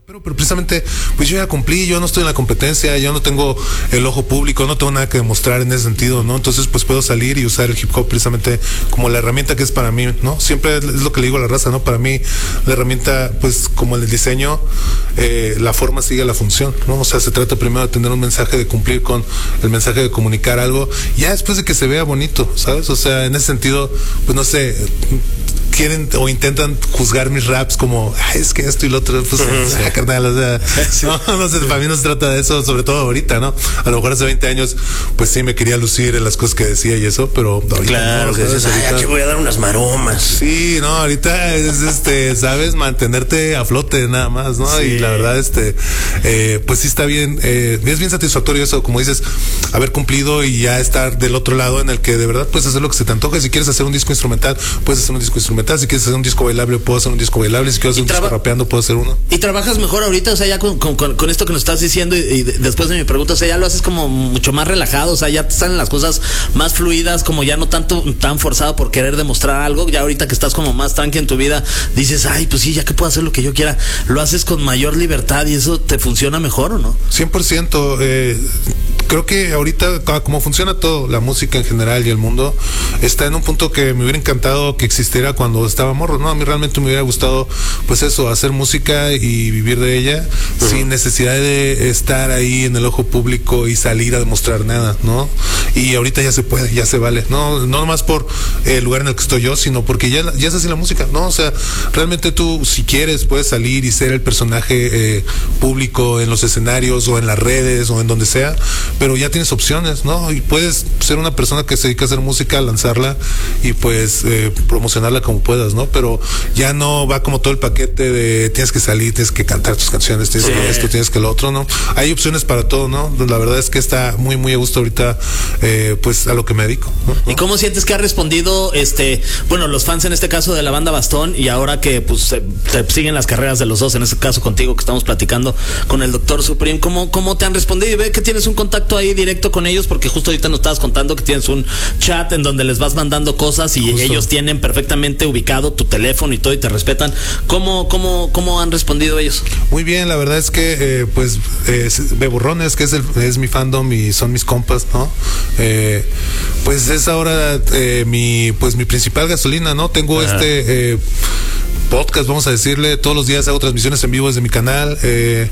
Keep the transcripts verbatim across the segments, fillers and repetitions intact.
Pero, pero precisamente, pues yo ya cumplí, yo no estoy en la competencia, yo no tengo el ojo público, no tengo nada que demostrar en ese sentido, ¿no? Entonces, pues puedo salir y usar el hip hop precisamente como la herramienta que es para mí, ¿no? Siempre es lo que le digo a la raza, ¿no? Para mí, la herramienta, pues como en el diseño, eh, la forma sigue la función, ¿no? O sea, se trata primero de tener un mensaje, de cumplir con el mensaje de comunicar algo, ya después de que se vea bonito, ¿sabes? O sea, en ese sentido, pues no sé, quieren o intentan juzgar mis raps como, ay, es que esto y lo otro, pues, uh-huh, ah, carnal, o sea, sí. no, no sé, para mí no se trata de eso, sobre todo ahorita, ¿no? A lo mejor hace veinte años, pues sí me quería lucir en las cosas que decía y eso, pero ahorita claro, no, que dices, ay, aquí voy a dar unas maromas. Sí, no, ahorita es, este, sabes, mantenerte a flote nada más, ¿no? Sí. Y la verdad, este, eh, pues sí está bien, eh, es bien satisfactorio eso, como dices, haber cumplido y ya estar del otro lado en el que de verdad puedes hacer lo que se te antoje. Si quieres hacer un disco instrumental, puedes hacer un disco instrumental. Si quieres hacer un disco bailable, puedo hacer un disco bailable. Si quiero hacer un disco rapeando, puedo hacer uno. ¿Y trabajas mejor ahorita? O sea, ya con, con, con esto que nos estás diciendo y, y después de mi pregunta, o sea, ya lo haces como mucho más relajado, o sea, ya te salen las cosas más fluidas, como ya no tanto tan forzado por querer demostrar algo. Ya ahorita que estás como más tranqui en tu vida, dices, ay, pues sí, ya que puedo hacer lo que yo quiera. Lo haces con mayor libertad y eso te funciona mejor, ¿o no? cien por ciento. Eh, creo que ahorita, como funciona todo, la música en general y el mundo, está en un punto que me hubiera encantado que existiera cuando estaba morro, ¿no? A mí realmente me hubiera gustado, pues eso, hacer música y vivir de ella, uh-huh, sin necesidad de estar ahí en el ojo público y salir a demostrar nada, ¿no? Y ahorita ya se puede, ya se vale, no, no nomás por el lugar en el que estoy yo, sino porque ya, ya es así la música, ¿no? O sea, realmente tú, si quieres, puedes salir y ser el personaje eh, público en los escenarios o en las redes o en donde sea, pero ya tienes opciones, ¿no? Y puedes ser una persona que se dedica a hacer música, lanzarla y pues eh, promocionarla como puedas, ¿no? Pero ya no va como todo el paquete de tienes que salir, tienes que cantar tus canciones, tienes sí. que esto, tienes que lo otro, ¿no? Hay opciones para todo, ¿no? La verdad es que está muy, muy a gusto ahorita, eh, pues a lo que me dedico, ¿no? ¿Y cómo sientes que ha respondido, este, bueno, los fans en este caso de la banda Bastón y ahora que pues te siguen las carreras de los dos, en este caso contigo que estamos platicando con el Doctor Supreme, ¿cómo, cómo te han respondido? Y ve que tienes un contacto ahí directo con ellos, porque justo ahorita nos estabas contando que tienes un chat en donde les vas mandando cosas y justo ellos tienen perfectamente ubicado tu teléfono y todo y te respetan. ¿Cómo, cómo, cómo han respondido ellos? Muy bien, la verdad es que eh, pues eh, Beburrones, que es, el, es mi fandom y son mis compas, ¿no? Eh, pues es ahora eh, mi pues mi principal gasolina, ¿no? Tengo Ajá. este eh, podcast, vamos a decirle, todos los días hago transmisiones en vivo desde mi canal, eh,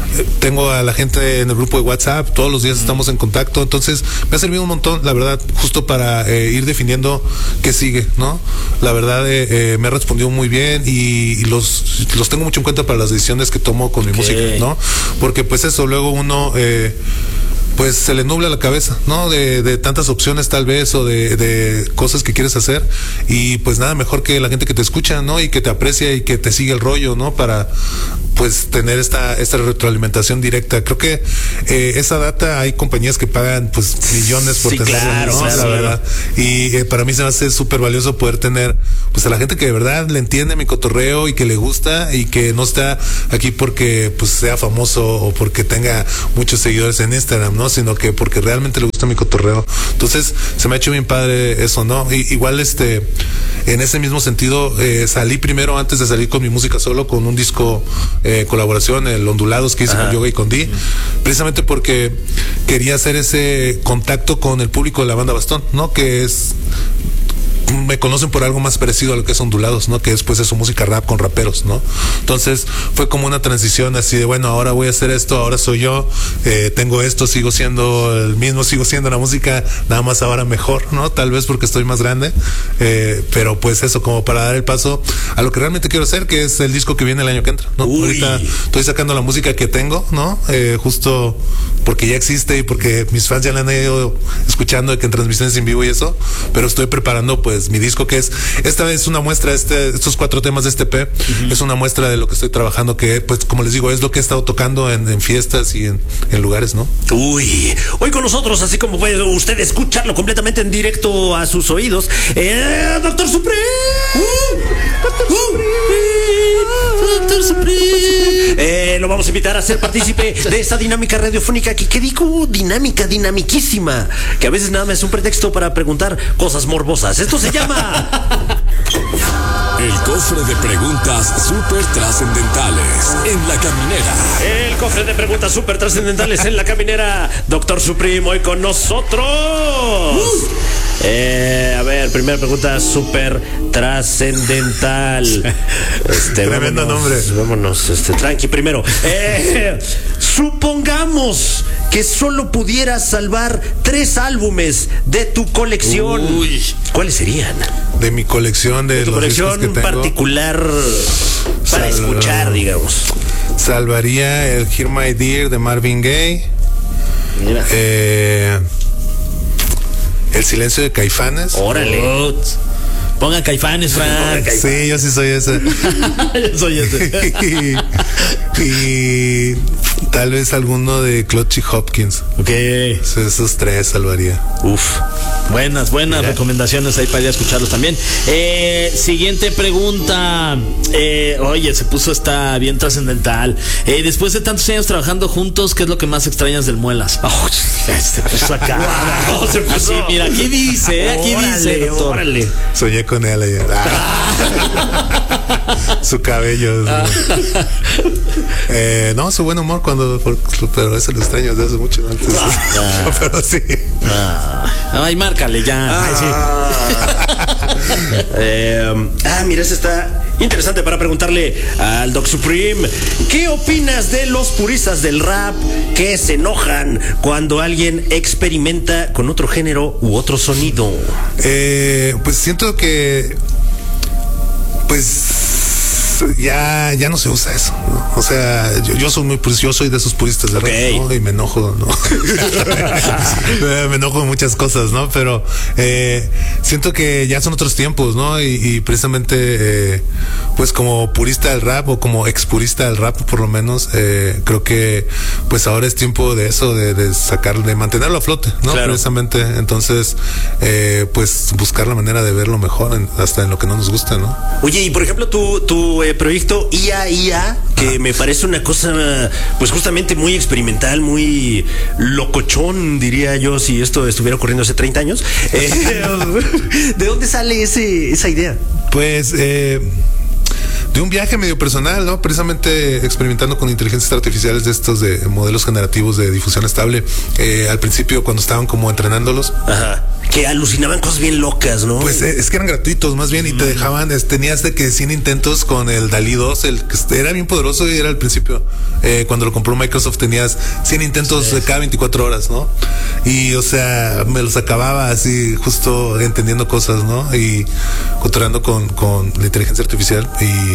tengo a la gente en el grupo de WhatsApp, todos los días mm. estamos en contacto, entonces me ha servido un montón, la verdad, justo para eh, ir definiendo qué sigue, ¿no? La verdad, eh, eh, me ha respondido muy bien y, y los, los tengo mucho en cuenta para las decisiones que tomo con mi okay. música, ¿no? Porque pues eso, luego uno eh, pues se le nubla la cabeza, ¿no? De, de tantas opciones tal vez o de, de cosas que quieres hacer y pues nada mejor que la gente que te escucha, ¿no? Y que te aprecia y que te sigue el rollo, ¿no? Para pues tener esta esta retroalimentación directa. Creo que eh, esa data hay compañías que pagan pues millones por sí, tener, claro, ¿no? claro, la verdad. Y eh, para mí se me hace súper valioso poder tener pues a la gente que de verdad le entiende mi cotorreo y que le gusta y que no está aquí porque pues sea famoso o porque tenga muchos seguidores en Instagram, ¿no? Sino que porque realmente le gusta mi cotorreo. Entonces se me ha hecho bien padre eso, ¿no? Y, igual este en ese mismo sentido eh, salí primero antes de salir con mi música solo con un disco eh, colaboración, el Ondulados que hice Ajá. con Yoga y con D, precisamente porque quería hacer ese contacto con el público de la banda Bastón, ¿no? Que es me conocen por algo más parecido a lo que es Ondulados, ¿no? Que después es su música rap con raperos, ¿no? Entonces fue como una transición así de, bueno, ahora voy a hacer esto, ahora soy yo, eh, tengo esto, sigo siendo el mismo, sigo siendo la música, nada más ahora mejor, ¿no? Tal vez porque estoy más grande, eh, pero pues eso, como para dar el paso a lo que realmente quiero hacer, que es el disco que viene el año que entra, ¿no? Uy. Ahorita estoy sacando la música que tengo, ¿no? Eh, justo porque ya existe y porque mis fans ya la han ido escuchando de que en transmisiones en vivo y eso, pero estoy preparando pues mi disco, que es esta vez una muestra, este, estos cuatro temas de este P, uh-huh. es una muestra de lo que estoy trabajando, que pues como les digo, es lo que he estado tocando en, en fiestas y en, en lugares, ¿no? Uy, hoy con nosotros, así como puede usted escucharlo completamente en directo a sus oídos, eh, Doctor Supreme. Uh, Doctor Supreme. Doctor Supreme. Eh, lo vamos a invitar a ser partícipe de esta dinámica radiofónica que, que digo, dinámica, dinamiquísima, que a veces nada más es un pretexto para preguntar cosas morbosas. Esto se llama... El cofre de preguntas súper trascendentales en La Caminera. El cofre de preguntas súper trascendentales en La Caminera. Doctor Supreme, hoy con nosotros. Uh. Eh, a ver, primera pregunta súper trascendental. Este, Tremendo vámonos, nombre. Vámonos, este, tranqui, primero. Eh, supongamos que solo pudieras salvar tres álbumes de tu colección. Uy. ¿Cuáles serían? De mi colección de, De tu los discos colección que tengo, particular para Sal- escuchar, digamos. salvaría el Hear My Dear de Marvin Gaye. Mira. Eh, el Silencio de Caifanes. Órale. Pongan Caifanes, Frank. Sí, yo sí soy ese. Yo soy ese. y, y tal vez alguno de Clutchy Hopkins. Ok. Esos tres salvaría. Uf. Buenas, buenas Mira. recomendaciones ahí para ir a escucharlos también. Eh, siguiente pregunta. Eh, oye, se puso esta bien trascendental. Eh, después de tantos años trabajando juntos, ¿qué es lo que más extrañas del Muelas? Oh, se puso acá. Wow, se puso. Así, mira, aquí dice, aquí Órale, dice, doctor. Órale. Soñé con él ayer. Ah. Su cabello. Ah. Eh, no, su buen humor cuando. Por, pero eso lo extraño desde hace mucho antes. Ah. Pero sí. Ah. Ay, márcale ya. Ah, Ay, sí. eh, ah, mira, ese está interesante para preguntarle al Doc Supreme. ¿Qué opinas de los puristas del rap que se enojan cuando alguien experimenta con otro género u otro sonido? Eh, pues siento que. Pues. Ya, ya no se usa eso, ¿no? O sea, yo, yo soy muy pues, yo soy de esos puristas de okay. rap, ¿no? Y me enojo, ¿no? me enojo en muchas cosas, ¿no? Pero eh, siento que ya son otros tiempos, ¿no? Y, y precisamente, eh, pues como purista del rap o como expurista del rap, por lo menos, eh, creo que pues ahora es tiempo de eso, de, de sacar, de mantenerlo a flote, ¿no? Claro. Precisamente, entonces, eh, pues buscar la manera de verlo mejor, en, hasta en lo que no nos gusta, ¿no? Oye, y por ejemplo, tu, tu eh, proyecto I A I A, que me parece una cosa, pues justamente muy experimental, muy locochón, diría yo, si esto estuviera ocurriendo hace treinta años. Eh, ¿De dónde sale ese, esa idea? Pues, eh, de un viaje medio personal, ¿no? Precisamente experimentando con inteligencias artificiales de estos de modelos generativos de difusión estable. Eh, al principio, cuando estaban como entrenándolos. Ajá. Que alucinaban cosas bien locas, ¿no? Pues eh, es que eran gratuitos, más bien, y te dejaban, es, tenías de que cien intentos con el Dalí dos, el que era bien poderoso y era al principio. Eh, cuando lo compró Microsoft tenías cien intentos sí. de cada veinticuatro horas, ¿no? Y, o sea, me los acababa así, justo entendiendo cosas, ¿no? Y controlando con, con la inteligencia artificial y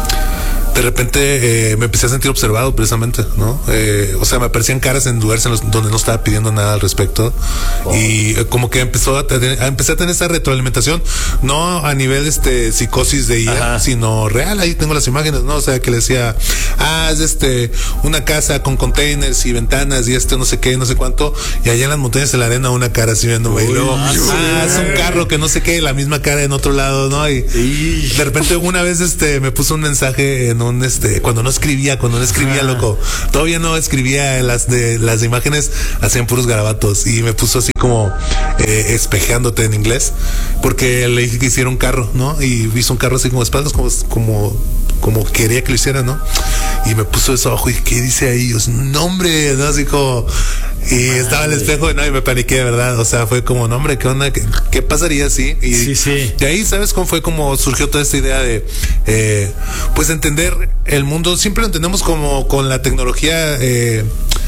de repente eh, me empecé a sentir observado precisamente, ¿no? Eh, o sea, me aparecían caras en lugares en los, donde no estaba pidiendo nada al respecto. Oh. Y eh, como que empezó a tener, a empecé a tener esa retroalimentación, no a nivel este psicosis de I A, ajá, sino real. Ahí tengo las imágenes, ¿no? O sea, que le decía, ah, es este una casa con containers y ventanas y este no sé qué, no sé cuánto, y allá en las montañas de la arena una cara así viéndome. Y luego, ah, es un carro que no sé qué, la misma cara en otro lado, ¿no? Y sí. De repente una vez este me puso un mensaje en un este cuando no escribía, cuando no escribía, ah. loco, todavía no escribía las de las de imágenes, hacían puros garabatos y me puso así como eh, espejeándote en inglés, porque le dije que hiciera un carro, ¿no? Y hizo un carro así como espaldas, como como como quería que lo hiciera, ¿no? Y me puso eso abajo y ¿qué dice ahí? Yo, nombre, ¿no? Así como, y madre. Estaba en el espejo y no, y me paniqué, de verdad. O sea, fue como, nombre, ¿qué onda? ¿Qué, qué pasaría así? Y sí, sí. De ahí, ¿sabes cómo fue? Como surgió toda esta idea de, eh, pues entender el mundo. Siempre lo entendemos como con la tecnología, eh,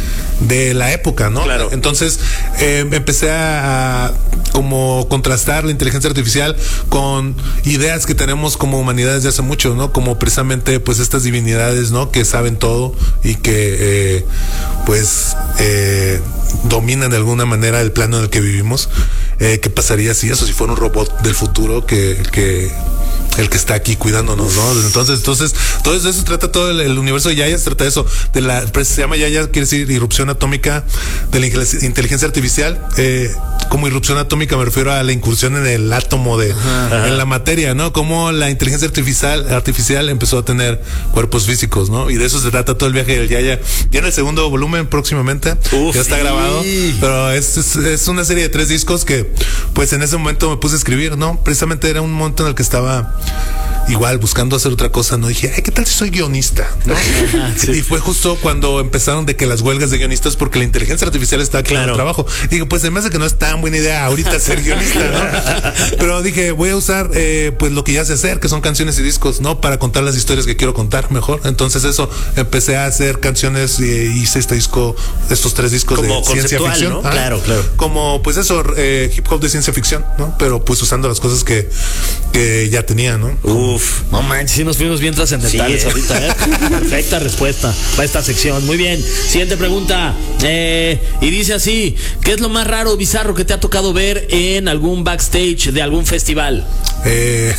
de la época, ¿no? Claro. Entonces eh, empecé a, a como contrastar la inteligencia artificial con ideas que tenemos como humanidad desde hace mucho, ¿no? Como precisamente pues estas divinidades, ¿no? Que saben todo y que eh, pues eh, dominan de alguna manera el plano en el que vivimos. Eh, ¿Qué pasaría si eso, si fuera un robot del futuro que, que el que está aquí cuidándonos, ¿no? Entonces, entonces, todo eso trata, todo el, el universo de Yaya se trata de eso, de la, pues, se llama Yaya, quiere decir irrupción atómica de la inteligencia artificial. Eh, como irrupción atómica me refiero a la incursión en el átomo de, ajá, en la materia, ¿no? Como la inteligencia artificial, artificial empezó a tener cuerpos físicos, ¿no? Y de eso se trata todo el viaje del Yaya. Ya en el segundo volumen próximamente, uf, ya está sí. grabado, pero es, es, es una serie de tres discos que, pues en ese momento me puse a escribir, ¿no? Precisamente era un momento en el que estaba igual buscando hacer otra cosa, no dije, ay, ¿qué tal si soy guionista? ¿No? Sí. Y fue justo cuando empezaron de que las huelgas de guionistas, porque la inteligencia artificial está creando claro. trabajo. Y digo, pues se me hace que no es tan buena idea ahorita ser guionista, ¿no? Pero dije, voy a usar eh, pues lo que ya sé hacer, que son canciones y discos, ¿no? Para contar las historias que quiero contar mejor. Entonces eso, empecé a hacer canciones y hice este disco, estos tres discos como de ciencia ficción. ¿no? Ah, claro, claro. Como pues eso, eh, hip hop de ciencia ficción, ¿no? Pero pues usando las cosas que, que ya tenía, ¿no? Uf. No manches, sí nos fuimos bien trascendentales Sí, eh. ahorita, ¿eh? Perfecta respuesta para esta sección. Muy bien. Siguiente pregunta. Eh, y dice así: ¿qué es lo más raro o bizarro que te ha tocado ver en algún backstage de algún festival? Eh,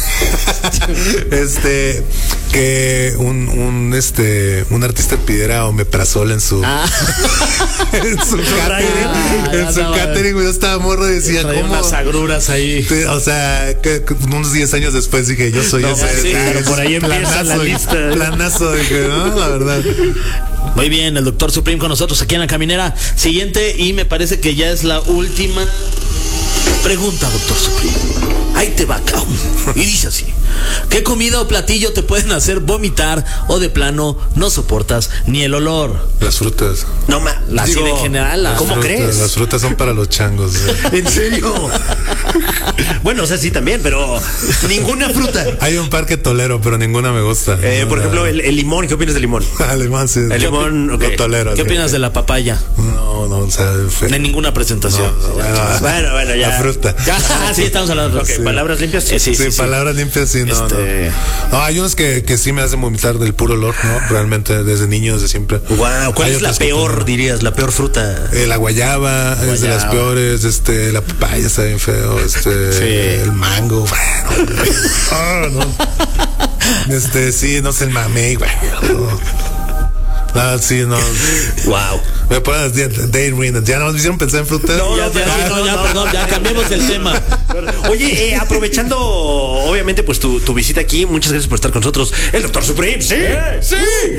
este que un, un este un artista pidiera omeprazol en su Ah. en su catering, Ah, en su no, catering, yo estaba morro y decía, Traía ¿cómo? unas agruras ahí. Sí, o sea, que, que unos diez años después dije, yo soy No, ese. sí, ese- claro, por ahí empieza la lista. Planazo, dije, no, la verdad. Muy bien, el doctor Supreme con nosotros aquí en La Caminera. Siguiente, y me parece que ya es la última pregunta, doctor Supreme. Ahí te va, cabrón. Y dice así: ¿qué comida o platillo te pueden hacer vomitar o de plano no soportas ni el olor? Las frutas. No, ma, Así digo, de general, las ¿cómo Frutas, crees? Las frutas son para los changos. ¿Eh? ¿En serio? Bueno, o sea, sí también, pero ninguna fruta. Hay un par que tolero, pero ninguna me gusta. Eh, por ejemplo, el, el limón. ¿Qué opinas del limón? Alemán, sí. El limón, ok. Lo tolero. ¿Qué sí. opinas de la papaya? No, no, o sea, fe- De ninguna presentación. No, bueno, Bueno, bueno, ya. La fruta. Ah, sí, estamos hablando. Ok, Sí. palabras limpias. Sí, sí, Sí, sí, sí. palabras limpias, sí, no, Este- no. No, hay unos que, que sí me hacen vomitar del puro olor, ¿no? Realmente, desde niño, desde siempre. Wow, ¿cuál Hay es la otras que peor, no. dirías, la peor fruta? Eh, la guayaba, es de las Guayaba. peores, este, la papaya está bien feo, este, Sí. el mango, bueno. Ah, no. Este, sí, no sé, el mamey, güey. No. Ah, sí, no. Wow. Me ponen Daydream, ya no me hicieron pensar en frutas. No, Ya, ya, Ah, no, no, ya, no. perdón, ya cambiemos el tema. Oye, eh, aprovechando, obviamente, pues tu, tu visita aquí, muchas gracias por estar con nosotros. El doctor Supreme, sí, sí.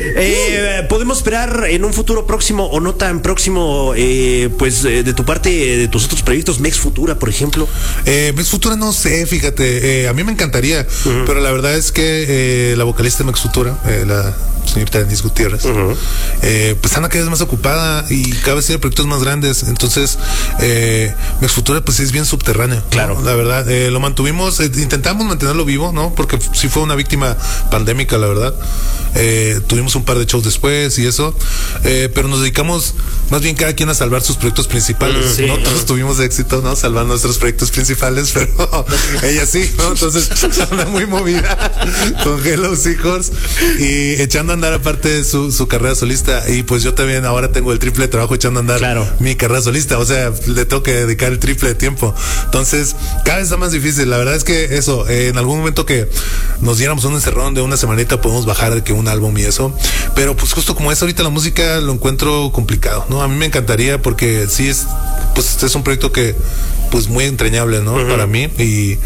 Eh, ¿podemos esperar en un futuro próximo o no tan próximo, eh, pues, eh, de tu parte, de tus otros proyectos, Mex Futura, por ejemplo? Eh, Mex Futura no sé, fíjate, eh, a mí me encantaría, uh-huh. pero la verdad es que eh, la vocalista de Mex Futura, eh, la señorita Denise Gutiérrez, uh-huh. eh, pues anda cada vez más ocupada y cada vez tiene proyectos más grandes, entonces eh, Mex Futura pues es bien subterráneo, claro, ¿no? La verdad, eh, lo mantuvimos, eh, intentamos mantenerlo vivo, ¿no? Porque sí fue una víctima pandémica, la verdad. Eh, tuvimos un par de shows después y eso, eh, pero nos dedicamos más bien cada quien a salvar sus proyectos principales. Sí, no todos tuvimos éxito, ¿no? Salvando nuestros proyectos principales, pero ella sí, ¿no? Entonces anda muy movida con Hello Seahorse y echando a andar aparte su, su carrera solista. Y pues yo también ahora tengo el triple de trabajo echando a andar claro. mi carrera solista, o sea, le tengo que dedicar el triple de tiempo. Entonces, cada vez está más difícil. La verdad es que eso, eh, en algún momento que nos diéramos un encerrón de una semanita, podemos bajar de que un álbum y eso, pero pues justo como es ahorita la música, lo encuentro complicado, ¿no? A mí me encantaría porque sí es, pues es un proyecto que, pues muy entrañable, ¿no? Uh-huh. Para mí y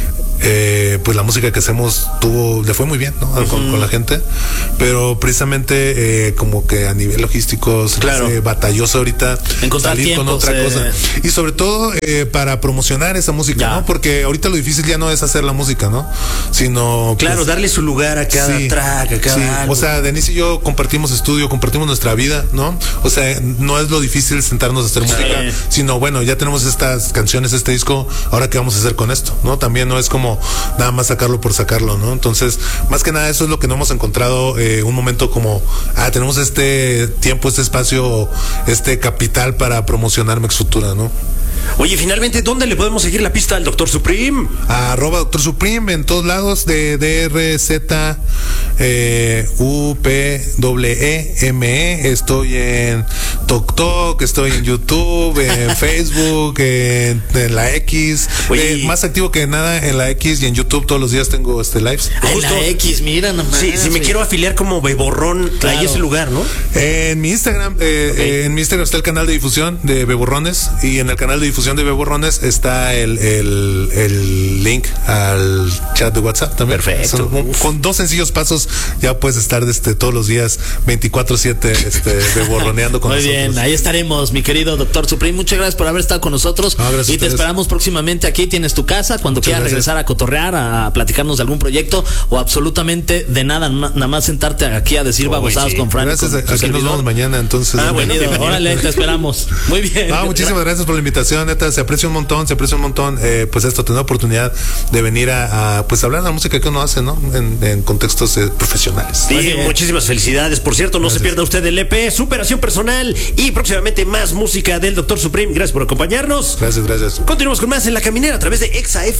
Eh, pues la música que hacemos tuvo, le fue muy bien, ¿no? Uh-huh. con, con la gente, pero precisamente eh, como que a nivel logístico claro. eh, batalloso ahorita encontrar salir tiempos, con otra eh... cosa y sobre todo eh, para promocionar esa música, ya. ¿no? Porque ahorita lo difícil ya no es hacer la música, ¿no? Sino claro, pues, darle su lugar a cada sí, track, a cada sí. álbum. O sea, Denise y yo compartimos estudio, compartimos nuestra vida, ¿no? O sea, no es lo difícil sentarnos a hacer sí. música, sino bueno, ya tenemos estas canciones, este disco, ahora qué vamos a hacer con esto, ¿no? También no es como nada más sacarlo por sacarlo, ¿no? Entonces, más que nada eso es lo que no hemos encontrado, eh, un momento como, ah, tenemos este tiempo, este espacio, este capital para promocionar Mex Futura, ¿no? Oye, finalmente, ¿dónde le podemos seguir la pista al doctor Supreme? Arroba doctor Supreme en todos lados, de D R Z eh, U P W E M E. Estoy en TokTok, estoy en YouTube, en Facebook, en, en la X. Eh, más activo que nada en la X y en YouTube todos los días tengo este lives. Ah, en la X, mira nomás. Sí, si me quiero afiliar como Beborrón, claro. Ahí es el lugar, ¿no? Eh, en mi Instagram, eh, okay. eh, en mi Instagram está el canal de difusión de Beborrones y en el canal de difusión de Beborrones está el, el, el link al chat de WhatsApp también. Perfecto. Son, con dos sencillos pasos ya puedes estar este, todos los días veinticuatro siete este, de borroneando con Muy nosotros. bien, ahí estaremos, mi querido doctor Supreme. Muchas gracias por haber estado con nosotros. No, gracias y a te ustedes. esperamos próximamente aquí. Tienes tu casa. Cuando Muchas quieras gracias. regresar a cotorrear, a platicarnos de algún proyecto o absolutamente de nada, na- nada más sentarte aquí a decir Uy, babosadas sí. con Fran. y Gracias, con tu aquí nos servidor. vemos mañana, entonces. Ah, bueno, Bienvenido. bienvenido. Órale, te esperamos. Muy bien. Ah, muchísimas gracias por la invitación, neta, se aprecia un montón, se aprecia un montón, eh, pues esto, tener la oportunidad de venir a, a, pues hablar de la música que uno hace, ¿no? En, en contextos eh, profesionales. Sí, Muy bien. muchísimas felicidades. Por cierto, no Gracias. se pierda usted el E P, Superación Personal y próximamente más música del doctor Supreme. Gracias por acompañarnos. Gracias, gracias. Continuamos con más en La Caminera a través de Exa F M.